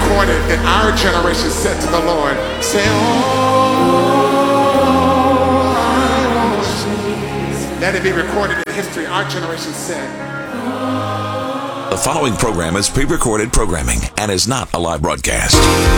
recorded that our generation said to the Lord, say, oh, I want you. Let it be recorded in history. Our generation said. The following program is pre-recorded programming and is not a live broadcast.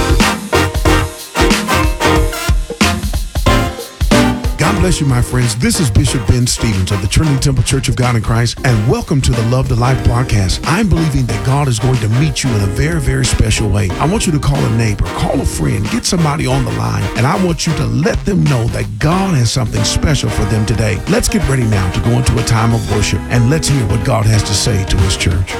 God bless you, my friends. This is Bishop Ben Stevens of the Trinity Temple Church of God in Christ, and welcome to the Love to Life podcast. I'm believing that God is going to meet you in a very, very special way. I want you to call a neighbor, call a friend, get somebody on the line, and I want you to let them know that God has something special for them today. Let's get ready now to go into a time of worship, and let's hear what God has to say to his church.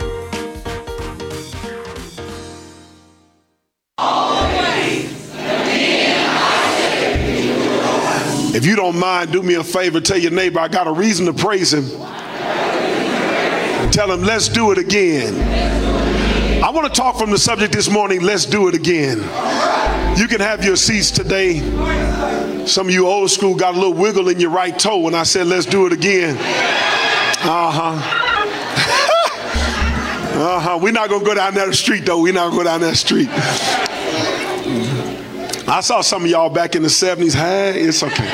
If you don't mind, do me a favor, tell your neighbor I got a reason to praise him. And tell him, let's do it again. I want to talk from the subject this morning, let's do it again. You can have your seats today. Some of you old school got a little wiggle in your right toe when I said, let's do it again. We're not going to go down that street, though. We're not going to go down that street. I saw some of y'all back in the 70s. Hey, it's okay.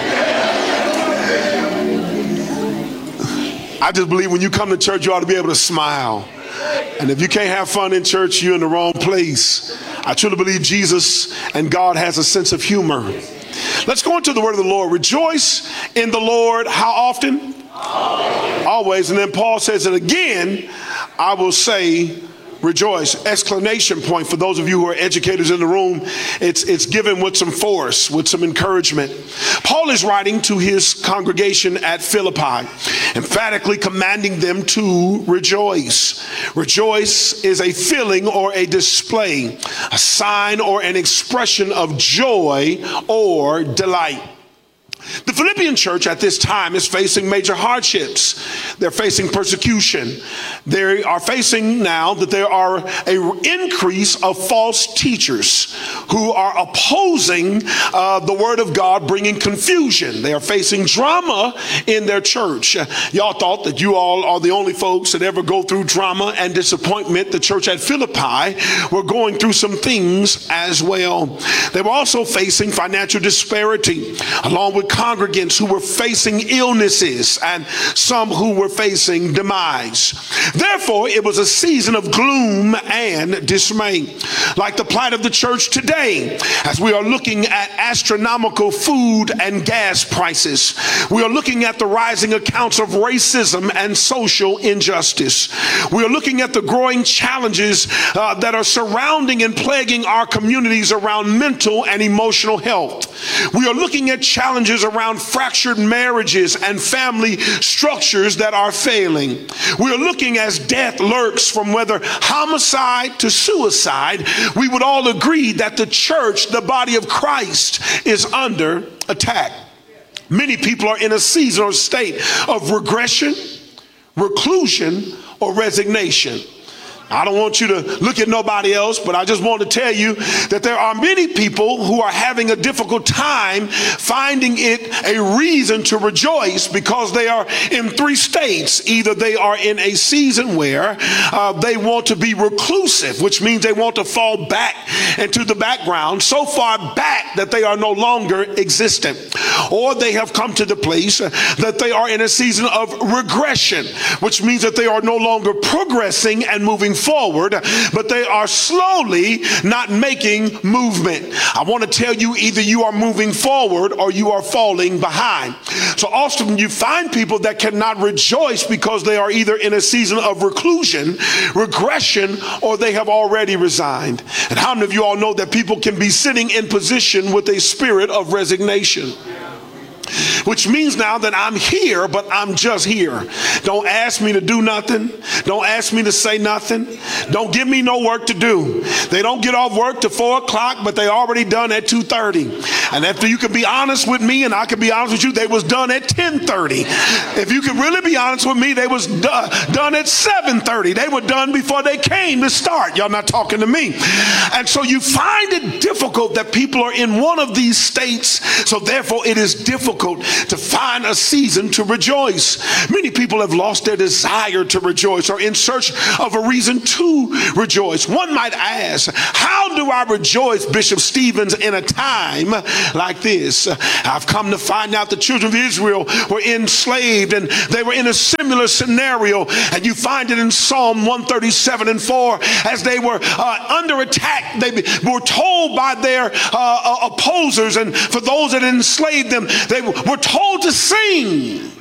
I just believe when you come to church, you ought to be able to smile. And if you can't have fun in church, you're in the wrong place. I truly believe Jesus and God has a sense of humor. Let's go into the word of the Lord. Rejoice in the Lord. How often? Always. And then Paul says it again, I will say, rejoice! Exclamation point for those of you who are educators in the room. It's given with some force, with some encouragement. Paul is writing to his congregation at Philippi, emphatically commanding them to rejoice. Rejoice is a feeling or a display, a sign or an expression of joy or delight. The Philippian church at this time is facing major hardships. They're facing persecution. They are facing now that there are an increase of false teachers who are opposing the word of God, bringing confusion. They are facing drama in their church. Y'all thought that you all are the only folks that ever go through drama and disappointment. The church at Philippi were going through some things as well. They were also facing financial disparity, along with congregants who were facing illnesses and some who were facing demise. Therefore, it was a season of gloom and dismay, like the plight of the church today, as we are looking at astronomical food and gas prices. We are looking at the rising accounts of racism and social injustice. We are looking at the growing challenges that are surrounding and plaguing our communities around mental and emotional health. We are looking at challenges around fractured marriages and family structures that are failing. We are looking as death lurks from whether homicide to suicide. We would all agree that the church, the body of Christ, is under attack. Many people are in a season or state of regression, reclusion, or resignation. I don't want you to look at nobody else, but I just want to tell you that there are many people who are having a difficult time finding it a reason to rejoice because they are in three states. Either they are in a season where they want to be reclusive, which means they want to fall back into the background, so far back that they are no longer existent. Or they have come to the place that they are in a season of regression, which means that they are no longer progressing and moving forward, but they are slowly not making movement. I want to tell you, either you are moving forward or you are falling behind. So often you find people that cannot rejoice because they are either in a season of reclusion, regression, or they have already resigned. And how many of you all know that people can be sitting in position with a spirit of resignation? Which means now that I'm here, but I'm just here. Don't ask me to do nothing. Don't ask me to say nothing. Don't give me no work to do. They don't get off work till 4 o'clock, but they already done at 2:30. And after you can be honest with me, and I can be honest with you, they was done at 10:30. If you can really be honest with me, they was done at 7:30. They were done before they came to start. Y'all not talking to me. And so you find it difficult that people are in one of these states. So therefore it is difficult to find a season to rejoice. Many people have lost their desire to rejoice or in search of a reason to rejoice. One might ask, how do I rejoice, Bishop Stevens, in a time like this? I've come to find out the children of Israel were enslaved and they were in a similar scenario, and you find it in Psalm 137:4. As they were under attack, they were told by their opposers, and for those that enslaved them, they were told to sing.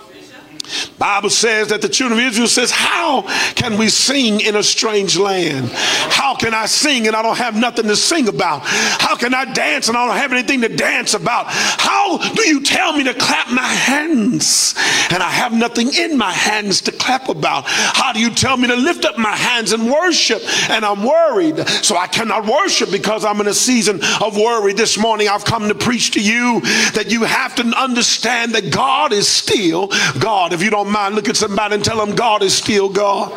Bible says that the children of Israel says, how can we sing in a strange land? How can I sing and I don't have nothing to sing about? How can I dance and I don't have anything to dance about? How do you tell me to clap my hands and I have nothing in my hands to clap about? How do you tell me to lift up my hands and worship and I'm worried? So I cannot worship because I'm in a season of worry. This morning I've come to preach to you that you have to understand that God is still God. If you don't mind, look at somebody and tell them God is still God.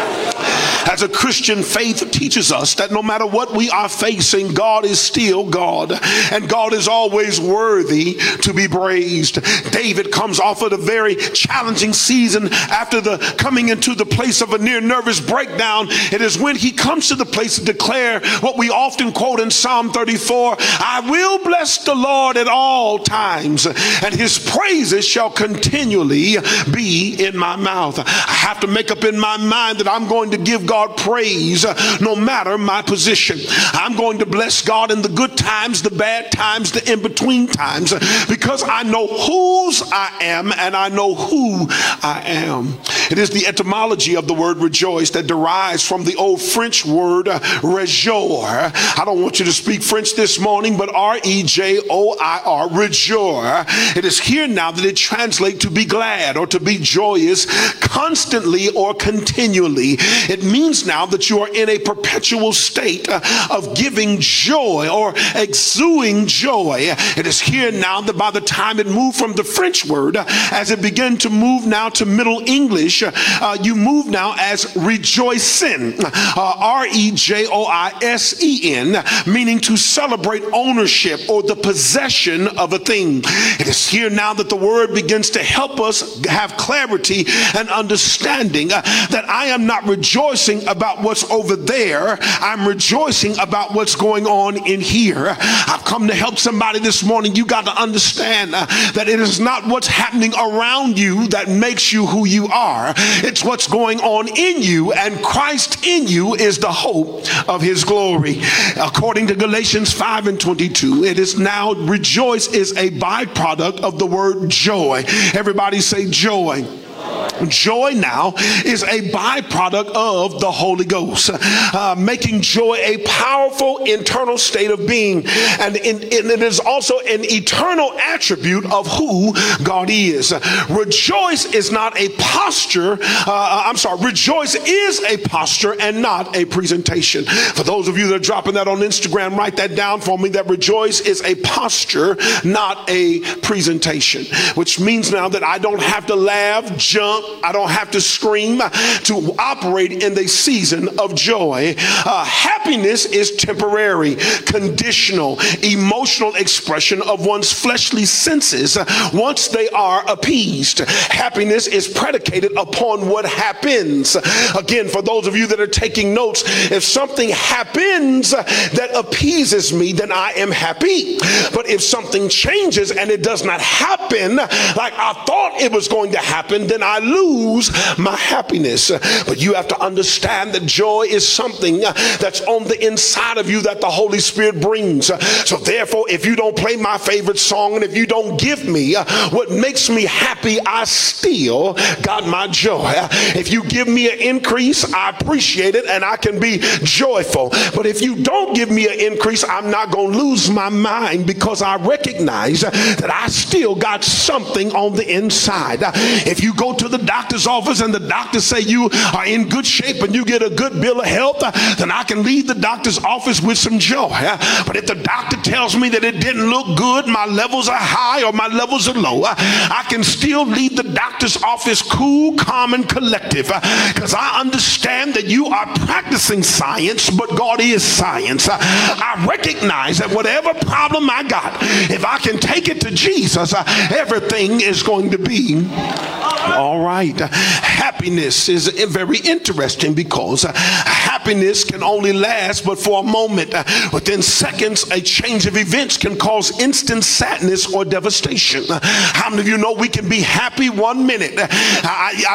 As a Christian, faith teaches us that no matter what we are facing, God is still God, and God is always worthy to be praised. David comes off of a very challenging season after the coming into the place of a near nervous breakdown. It is when he comes to the place to declare what we often quote in Psalm 34, I will bless the Lord at all times, and his praises shall continually be in my mouth. I have to make up in my mind that I'm going to give God praise no matter my position. I'm going to bless God in the good times, the bad times, the in-between times, because I know whose I am and I know who I am. It is the etymology of the word rejoice that derives from the old French word rejoir. I don't want you to speak French this morning, but R-E-J-O-I-R, rejoir. It is here now that it translates to be glad or to be joyous constantly or continually. It means now that you are in a perpetual state of giving joy or exuding joy. It is here now that by the time it moved from the French word, as it began to move now to Middle English, you move now as rejoicing, R-E-J-O-I-S-E-N, meaning to celebrate ownership or the possession of a thing. It is here now that the word begins to help us have clarity and understanding that I am not rejoicing about what's over there. I'm rejoicing about what's going on in here. I've come to help somebody this morning. You got to understand that it is not what's happening around you that makes you who you are. It's what's going on in you, and Christ in you is the hope of his glory. According to Galatians 5:22, it is now rejoice is a byproduct of the word joy. Everybody say joy. Joy now is a byproduct of the Holy Ghost, making joy a powerful internal state of being, and it is also an eternal attribute of who God is. Rejoice is not a posture. Rejoice is a posture and not a presentation. For those of you that are dropping that on Instagram, write that down for me, that rejoice is a posture, not a presentation, which means now that I don't have to laugh, jump, I don't have to scream to operate in the season of joy. Happiness is temporary, conditional, emotional expression of one's fleshly senses once they are appeased. Happiness is predicated upon what happens. Again, for those of you that are taking notes, if something happens that appeases me, then I am happy. But if something changes and it does not happen like I thought it was going to happen, then I lose my happiness. But you have to understand that joy is something that's on the inside of you that the Holy Spirit brings. So therefore, if you don't play my favorite song and if you don't give me what makes me happy, I still got my joy. If you give me an increase, I appreciate it and I can be joyful. But if you don't give me an increase, I'm not going to lose my mind, because I recognize that I still got something on the inside. If you go to the doctor's office and the doctor say you are in good shape and you get a good bill of health, then I can leave the doctor's office with some joy. But if the doctor tells me that it didn't look good, my levels are high or my levels are low, I can still leave the doctor's office cool, calm, and collective, because I understand that you are practicing science, but God is science. I recognize that whatever problem I got, if I can take it to Jesus, everything is going to be all right. Happiness is very interesting because happiness can only last but for a moment. Within seconds, a change of events can cause instant sadness or devastation. How many of you know we can be happy 1 minute? I